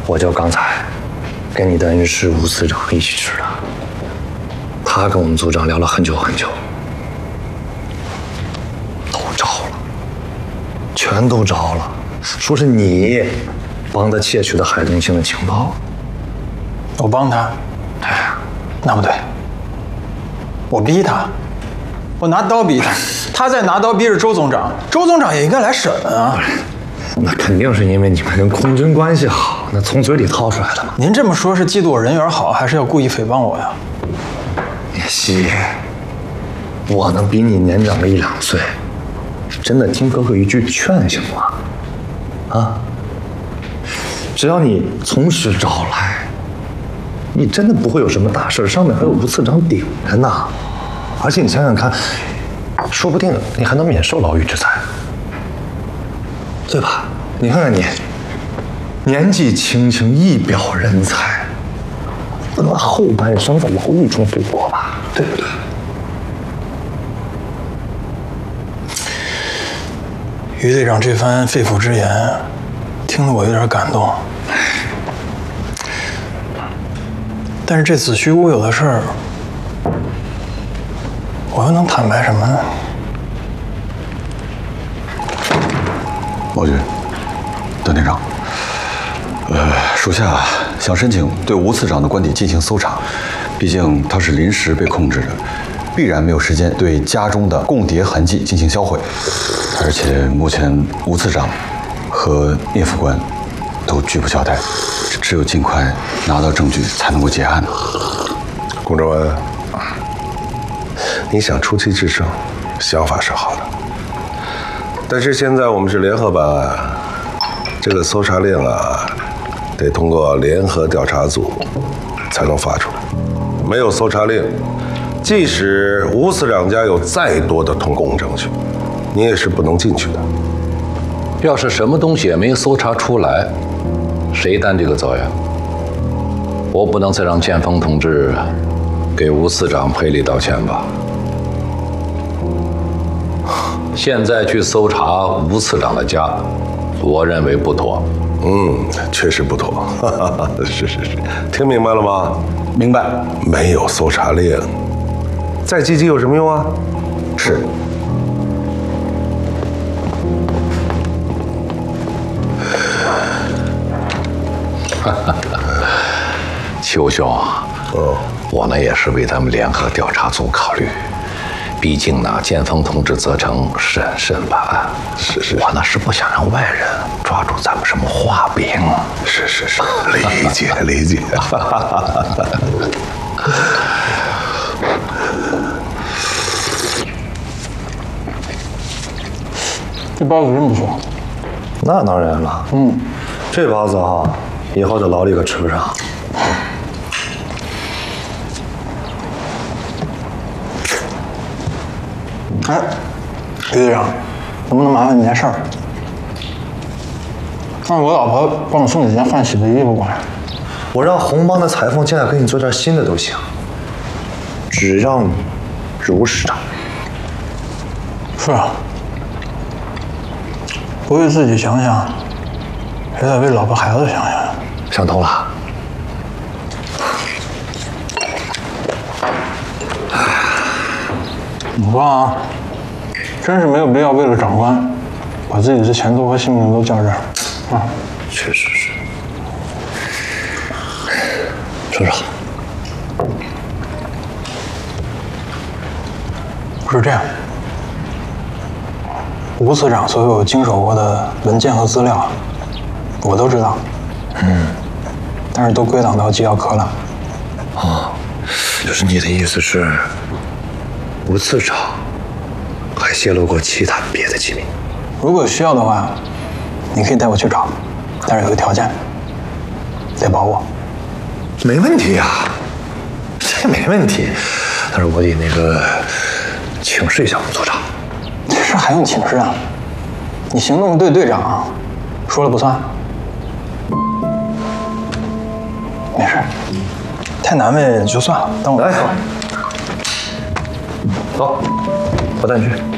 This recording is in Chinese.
我就刚才跟你的恩师吴司长一起吃的，他跟我们组长聊了很久很久，都招了，全都招了，说是你帮他窃取的海东星的情报。 我帮他？ 哎， 那不对，我逼他，我拿刀逼他，他再拿刀逼着周总长，周总长也应该来审啊。 那肯定是因为你们跟空军关系好，那从嘴里掏出来的嘛。 您这么说，是嫉妒我人缘好，还是要故意诽谤我呀？ 叶希，我能比你年长个1、2岁，真的听哥哥一句劝行吗？啊，只要你从实招来，你真的不会有什么大事，上面还有吴次长顶着呢。而且你想想看，说不定你还能免受牢狱之灾，对吧？你看看你，年纪轻轻，一表人才，不能后半生在牢狱中度过吧？对不对？ 于队长这番肺腑之言，听得我有点感动。但是这子虚乌有的事儿，我又能坦白什么呢？ 毛局，段队长，属下想申请对吴次长的官邸进行搜查，毕竟他是临时被控制的，必然没有时间对家中的共谍痕迹进行销毁。而且目前吴次长和聂副官都拒不交代，只有尽快拿到证据才能够结案。 龚正文，你想出奇制胜，想法是好的，但是现在我们是联合办案，这个搜查令啊，得通过联合调查组才能发出来。没有搜查令，即使吴司长家有再多的通共证据，你也是不能进去的。 要是什么东西也没搜查出来，谁担这个责任？我不能再让建峰同志给吴司长赔礼道歉吧？现在去搜查吴次长的家，我认为不妥。 确实不妥。是，听明白了吗？ 明白。 没有搜查令，再积极有什么用啊？ 是。 邱兄，我呢也是为咱们联合调查组考虑。毕竟呢，建峰同志责成审慎办案， 是， 我呢是不想让外人抓住咱们什么画饼。 是，理解。 这包子真不错。 那当然了，这包子哈，以后在牢里可吃不上。 哎，于队长，能不能麻烦你件事儿？让我老婆帮我送几件换洗的衣服过来。 我让红帮的裁缝进来给你做点新的都行，只要你如实偿命。 是啊，不为自己想想，也得为老婆孩子想想。 想通了。 你说啊，真是没有必要为了长官，把自己的前途和性命都较这儿啊！ 确实是。说说。 是这样，吴次长所有经手过的文件和资料，我都知道。但是都归档到机要科了。 就是你的意思是，吴次长还泄露过其他别的机密？ 如果有需要的话，你可以带我去找，但是有个条件，得保我。 没问题呀，这没问题。但是我得那个请示一下我们组长。 这事还用请示啊？你行动对队长，说了不算。没事，太难为就算了，当我没说。 走，我带你去。